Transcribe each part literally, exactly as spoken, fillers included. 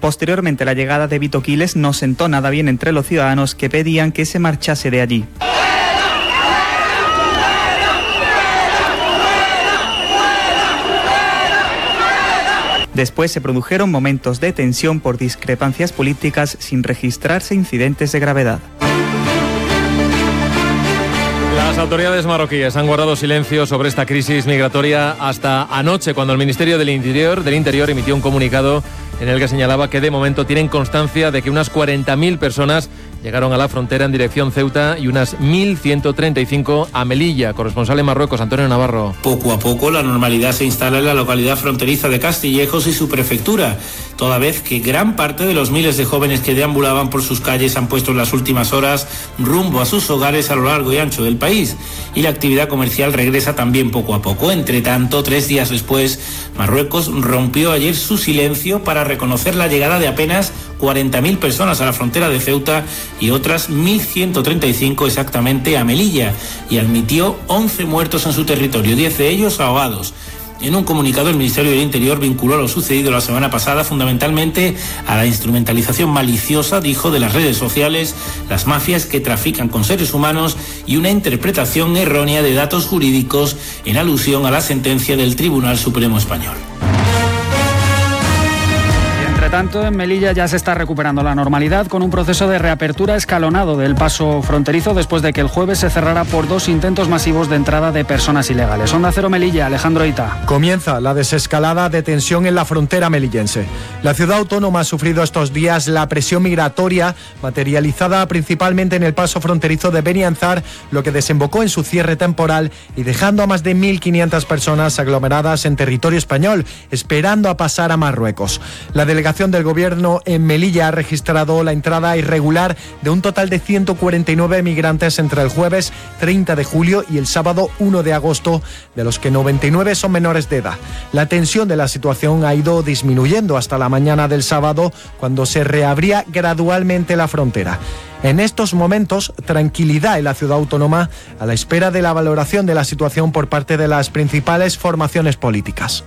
Posteriormente, la llegada de Vito Quiles no sentó nada bien entre los ciudadanos, que pedían que se marchase de allí. Después se produjeron momentos de tensión por discrepancias políticas, sin registrarse incidentes de gravedad. Las autoridades marroquíes han guardado silencio sobre esta crisis migratoria hasta anoche, cuando el Ministerio del Interior, del Interior emitió un comunicado en el que señalaba que de momento tienen constancia de que unas cuarenta mil personas llegaron a la frontera en dirección Ceuta y unas mil ciento treinta y cinco a Melilla. Corresponsal en Marruecos, Antonio Navarro. Poco a poco la normalidad se instala en la localidad fronteriza de Castillejos y su prefectura, toda vez que gran parte de los miles de jóvenes que deambulaban por sus calles han puesto en las últimas horas rumbo a sus hogares a lo largo y ancho del país, y la actividad comercial regresa también poco a poco. Entre tanto, tres días después, Marruecos rompió ayer su silencio para reconocer la llegada de apenas cuarenta mil personas a la frontera de Ceuta y otras mil ciento treinta y cinco exactamente a Melilla, y admitió once muertos en su territorio, diez de ellos ahogados. En un comunicado, el Ministerio del Interior vinculó lo sucedido la semana pasada fundamentalmente a la instrumentalización maliciosa, dijo, de las redes sociales, las mafias que trafican con seres humanos y una interpretación errónea de datos jurídicos en alusión a la sentencia del Tribunal Supremo Español. Entre tanto, en Melilla ya se está recuperando la normalidad con un proceso de reapertura escalonado del paso fronterizo después de que el jueves se cerrara por dos intentos masivos de entrada de personas ilegales. Onda Cero Melilla, Alejandro Ita. Comienza la desescalada de tensión en la frontera melillense. La ciudad autónoma ha sufrido estos días la presión migratoria materializada principalmente en el paso fronterizo de Benianzar, lo que desembocó en su cierre temporal y dejando a más de mil quinientas personas aglomeradas en territorio español, esperando a pasar a Marruecos. La delegación del Gobierno en Melilla ha registrado la entrada irregular de un total de ciento cuarenta y nueve migrantes entre el jueves treinta de julio y el sábado uno de agosto, de los que noventa y nueve son menores de edad. La tensión de la situación ha ido disminuyendo hasta la mañana del sábado, cuando se reabría gradualmente la frontera. En estos momentos, tranquilidad en la ciudad autónoma a la espera de la valoración de la situación por parte de las principales formaciones políticas.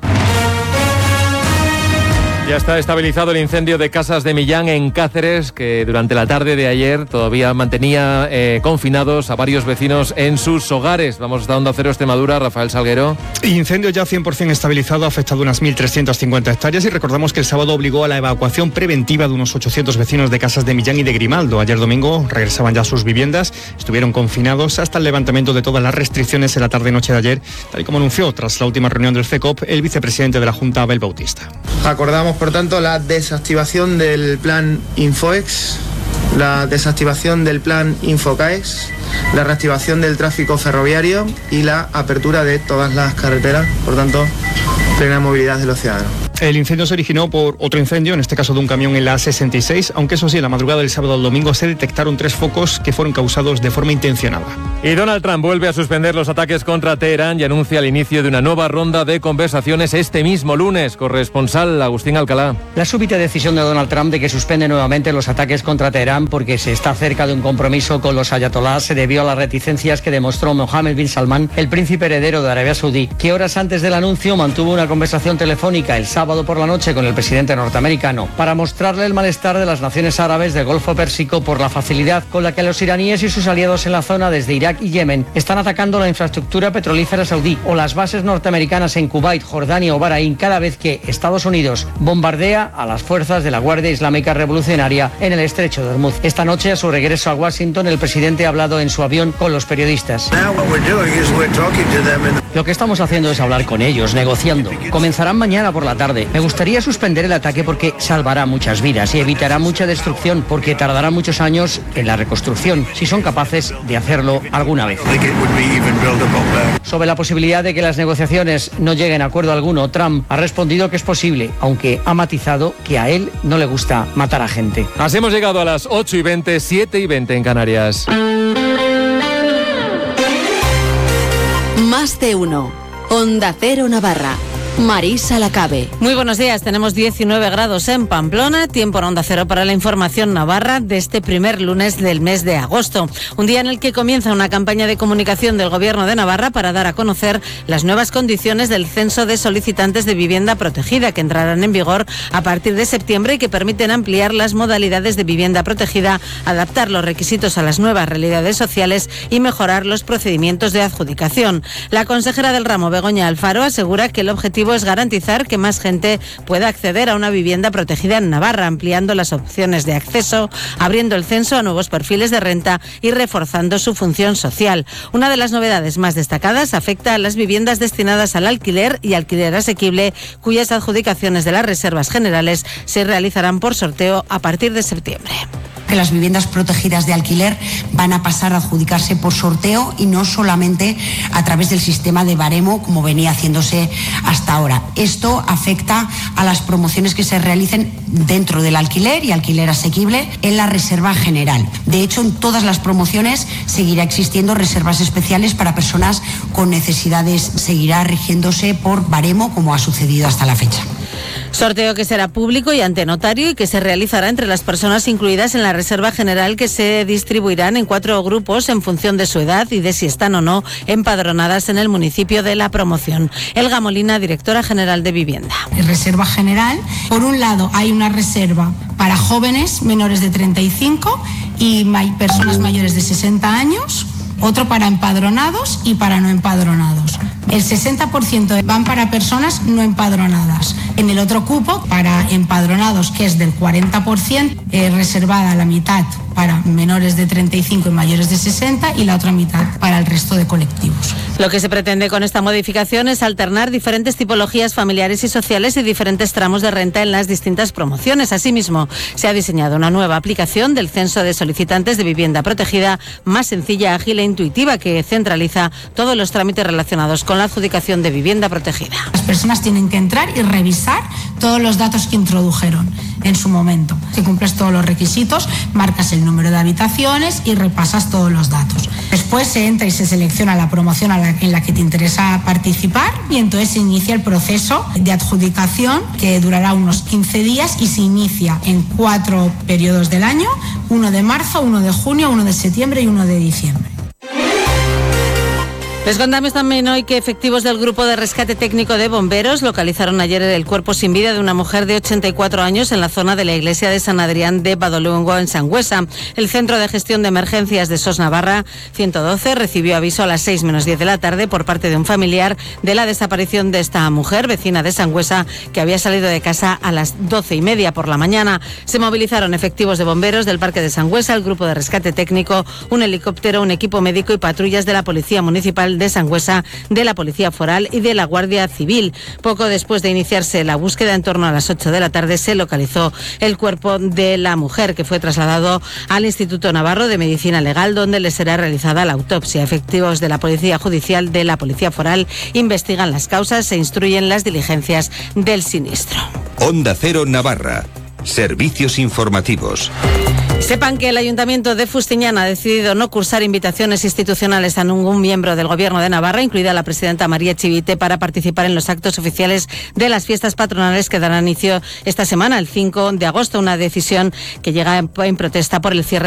Ya está estabilizado el incendio de Casas de Millán en Cáceres, que durante la tarde de ayer todavía mantenía eh, confinados a varios vecinos en sus hogares. Vamos hasta Onda Cero Extremadura, Rafael Salguero. Incendio ya cien por ciento estabilizado, ha afectado unas mil trescientas cincuenta hectáreas, y recordamos que el sábado obligó a la evacuación preventiva de unos ochocientos vecinos de Casas de Millán y de Grimaldo. Ayer domingo regresaban ya a sus viviendas, estuvieron confinados hasta el levantamiento de todas las restricciones en la tarde-noche de ayer, tal y como anunció tras la última reunión del CECOP el vicepresidente de la Junta, Abel Bautista. Acordamos, por tanto, la desactivación del plan Infoex, la desactivación del plan Infocaex, la reactivación del tráfico ferroviario y la apertura de todas las carreteras, por tanto, plena movilidad de los ciudadanos. El incendio se originó por otro incendio, en este caso de un camión en la A sesenta y seis, aunque eso sí, en la madrugada del sábado al domingo se detectaron tres focos que fueron causados de forma intencionada. Y Donald Trump vuelve a suspender los ataques contra Teherán y anuncia el inicio de una nueva ronda de conversaciones este mismo lunes. Corresponsal Agustín Alcalá. La súbita decisión de Donald Trump de que suspende nuevamente los ataques contra Teherán porque se está cerca de un compromiso con los ayatolás se debió a las reticencias que demostró Mohammed bin Salman, el príncipe heredero de Arabia Saudí, que horas antes del anuncio mantuvo una conversación telefónica el sábado por la noche con el presidente norteamericano para mostrarle el malestar de las naciones árabes del Golfo Pérsico por la facilidad con la que los iraníes y sus aliados en la zona desde Irak y Yemen están atacando la infraestructura petrolífera saudí o las bases norteamericanas en Kuwait, Jordania o Bahrein cada vez que Estados Unidos bombardea a las fuerzas de la Guardia Islámica Revolucionaria en el estrecho de Hormuz. Esta noche, a su regreso a Washington, el presidente ha hablado en su avión con los periodistas. Lo que estamos haciendo es hablar con ellos, negociando. Comenzarán mañana por la tarde. Me gustaría suspender el ataque porque salvará muchas vidas y evitará mucha destrucción, porque tardará muchos años en la reconstrucción, si son capaces de hacerlo alguna vez. Sobre la posibilidad de que las negociaciones no lleguen a acuerdo alguno, Trump ha respondido que es posible, aunque ha matizado que a él no le gusta matar a gente. Así hemos llegado a las ocho y veinte, siete y veinte en Canarias. Más de uno. Onda Cero Navarra. Marisa Lacabe. Muy buenos días, tenemos diecinueve grados en Pamplona, tiempo en Onda Cero para la información navarra de este primer lunes del mes de agosto. Un día en el que comienza una campaña de comunicación del Gobierno de Navarra para dar a conocer las nuevas condiciones del censo de solicitantes de vivienda protegida que entrarán en vigor a partir de septiembre y que permiten ampliar las modalidades de vivienda protegida, adaptar los requisitos a las nuevas realidades sociales y mejorar los procedimientos de adjudicación. La consejera del ramo, Begoña Alfaro, asegura que el objetivo es garantizar que más gente pueda acceder a una vivienda protegida en Navarra, ampliando las opciones de acceso, abriendo el censo a nuevos perfiles de renta y reforzando su función social. Una de las novedades más destacadas afecta a las viviendas destinadas al alquiler y alquiler asequible, cuyas adjudicaciones de las reservas generales se realizarán por sorteo a partir de septiembre. Que las viviendas protegidas de alquiler van a pasar a adjudicarse por sorteo y no solamente a través del sistema de baremo como venía haciéndose hasta ahora. Esto afecta a las promociones que se realicen dentro del alquiler y alquiler asequible en la reserva general. De hecho, en todas las promociones seguirá existiendo reservas especiales para personas con necesidades, seguirá rigiéndose por baremo como ha sucedido hasta la fecha. Sorteo que será público y ante notario y que se realizará entre las personas incluidas en la reserva general, que se distribuirán en cuatro grupos en función de su edad y de si están o no empadronadas en el municipio de la promoción. Elga Molina, directora general de Vivienda. En reserva general, por un lado hay una reserva para jóvenes menores de treinta y cinco y may- personas mayores de sesenta años, otro para empadronados y para no empadronados. El sesenta por ciento van para personas no empadronadas. En el otro cupo, para empadronados, que es del cuarenta por ciento, eh, reservada la mitad para menores de treinta y cinco y mayores de sesenta y la otra mitad para el resto de colectivos. Lo que se pretende con esta modificación es alternar diferentes tipologías familiares y sociales y diferentes tramos de renta en las distintas promociones. Asimismo, se ha diseñado una nueva aplicación del censo de solicitantes de vivienda protegida, más sencilla, ágil e intuitiva, que centraliza todos los trámites relacionados con la adjudicación de vivienda protegida. Las personas tienen que entrar y revisar todos los datos que introdujeron en su momento. Si cumples todos los requisitos, marcas el número de habitaciones y repasas todos los datos. Después se entra y se selecciona la promoción a la, en la que te interesa participar y entonces se inicia el proceso de adjudicación, que durará unos quince días y se inicia en cuatro periodos del año: uno de marzo, uno de junio, uno de septiembre y uno de diciembre. Les contamos también hoy que efectivos del Grupo de Rescate Técnico de Bomberos localizaron ayer el cuerpo sin vida de una mujer de ochenta y cuatro años en la zona de la iglesia de San Adrián de Badoluengo, en Sangüesa. El Centro de Gestión de Emergencias de SOS Navarra ciento doce recibió aviso a las seis menos diez de la tarde por parte de un familiar de la desaparición de esta mujer, vecina de Sangüesa, que había salido de casa a las doce y media por la mañana. Se movilizaron efectivos de bomberos del Parque de Sangüesa, el Grupo de Rescate Técnico, un helicóptero, un equipo médico y patrullas de la Policía Municipal de Sangüesa, de la Policía Foral y de la Guardia Civil. Poco después de iniciarse la búsqueda, en torno a las ocho de la tarde, se localizó el cuerpo de la mujer, que fue trasladado al Instituto Navarro de Medicina Legal, donde le será realizada la autopsia. Efectivos de la Policía Judicial, de la Policía Foral, investigan las causas e instruyen las diligencias del siniestro. Onda Cero Navarra. Servicios informativos. Sepan que el Ayuntamiento de Fustiñana ha decidido no cursar invitaciones institucionales a ningún miembro del Gobierno de Navarra, incluida la presidenta María Chivite, para participar en los actos oficiales de las fiestas patronales que darán inicio esta semana, el cinco de agosto, una decisión que llega en protesta por el cierre